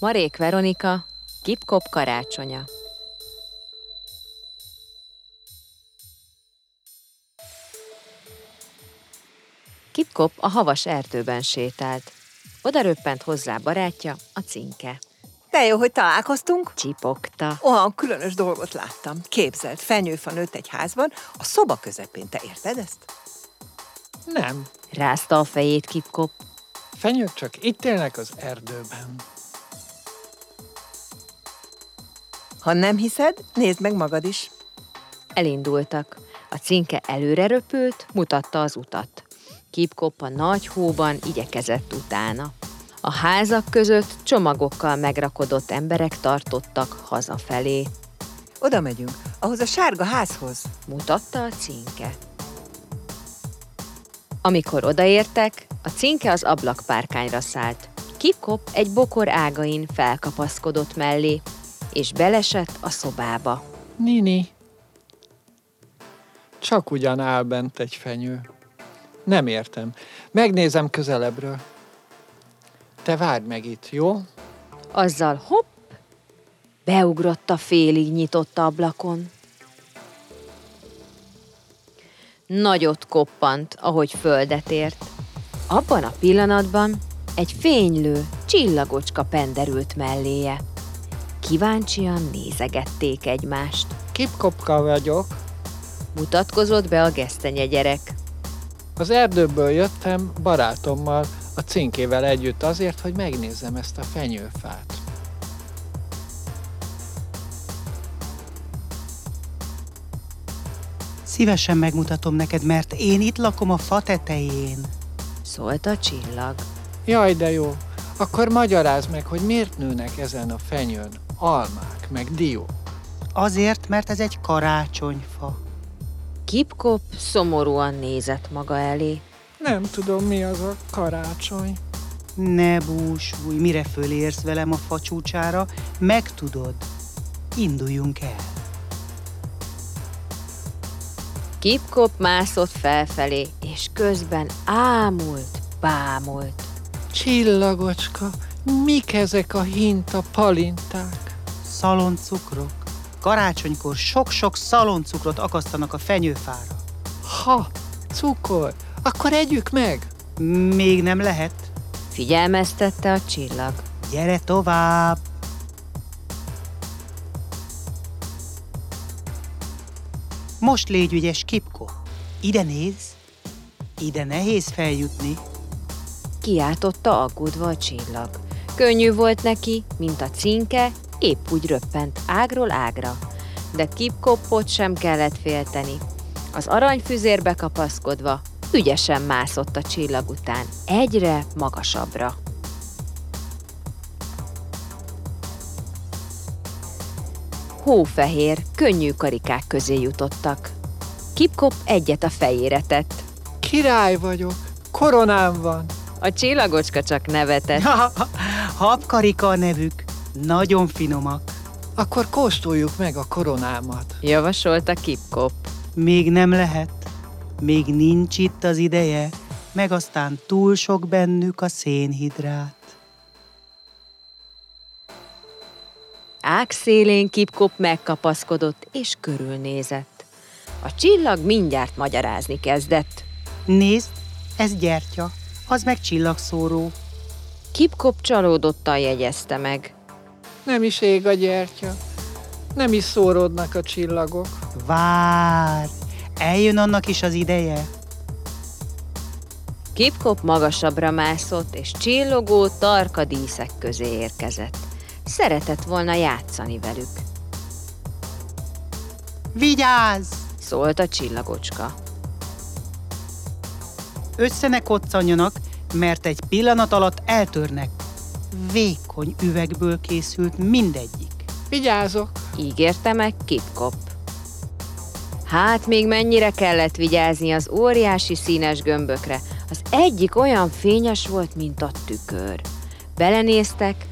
Marék Veronika, Kip-Kop karácsonya. Kip-Kop a havas erdőben sétált. Oda röppent hozzá barátja, a Cinke. De jó, hogy találkoztunk. Csipogta. Olyan különös dolgot láttam. Képzeld, fenyőfa nőtt egy házban, a szoba közepén. Te érted ezt? Nem. Rázta a fejét Kip-Kop. Fenyők csak itt élnek az erdőben. Ha nem hiszed, nézd meg magad is. Elindultak. A Cinke előre röpült, mutatta az utat. Kip-Kop a nagy hóban igyekezett utána. A házak között csomagokkal megrakodott emberek tartottak hazafelé. Oda megyünk, ahhoz a sárga házhoz. Mutatta a Cinke. Amikor odaértek, a Cinke az ablakpárkányra szállt. Kip-Kop egy bokor ágain felkapaszkodott mellé, és belesett a szobába. Nini. Csak ugyan áll bent egy fenyő. Nem értem. Megnézem közelebbről. Te várj meg itt, jó? Azzal hopp, beugrott a félig nyitott ablakon. Nagyot koppant, ahogy földet ért. Abban a pillanatban egy fénylő, csillagocska penderült melléje. Kíváncsian nézegették egymást. Kip-Kopka vagyok. Mutatkozott be a gesztenye gyerek. Az erdőből jöttem barátommal, a Cinkével együtt azért, hogy megnézzem ezt a fenyőfát. Szívesen megmutatom neked, mert én itt lakom a fa tetején. Szólt a csillag. Jaj, de jó. Akkor magyarázd meg, hogy miért nőnek ezen a fenyőn almák, meg diók. Azért, mert ez egy karácsonyfa. Kip-Kop szomorúan nézett maga elé. Nem tudom, mi az a karácsony. Ne búsulj, mire fölérsz velem a fa csúcsára, megtudod. Induljunk el. Kip-Kop mászott felfelé, és közben ámult, bámult. Csillagocska, mik ezek a hinta palinták? Szaloncukrok. Karácsonykor sok-sok szaloncukrot akasztanak a fenyőfára. Ha, cukor, akkor együk meg! Még nem lehet. Figyelmeztette a csillag. Gyere tovább! Most légy ügyes, Kip-Kop. Ide nézz! Ide nehéz feljutni. Kiáltotta aggódva a csillag. Könnyű volt neki, mint a Cinke, épp úgy röppent ágról ágra. De Kip-Kopot sem kellett félteni. Az aranyfüzérbe kapaszkodva ügyesen mászott a csillag után, egyre magasabbra. Hófehér, könnyű karikák közé jutottak. Kip-Kop egyet a fejére tett. Király vagyok, koronám van. A csillagocska csak nevetett. Habkarika a nevük. Nagyon finomak. Akkor kóstoljuk meg a koronámat. Javasolta Kip-Kop. Még nem lehet. Még nincs itt az ideje, meg aztán túl sok bennük a szénhidrát. Ágszélén Kip-Kop megkapaszkodott és körülnézett. A csillag mindjárt magyarázni kezdett. Nézd, ez gyertya, az meg csillagszóró. Kip-Kop csalódottan jegyezte meg. Nem is ég a gyertya, nem is szóródnak a csillagok. Várj, eljön annak is az ideje. Kip-Kop magasabbra mászott, és csillogó, tarka díszek közé érkezett. Szeretett volna játszani velük. Vigyázz! Szólt a csillagocska. Össze ne koccanjanak, mert egy pillanat alatt eltörnek. Vékony üvegből készült mindegyik. Vigyázok! Ígérte meg Kip-Kop. Hát még mennyire kellett vigyázni az óriási színes gömbökre. Az egyik olyan fényes volt, mint a tükör. Belenéztek,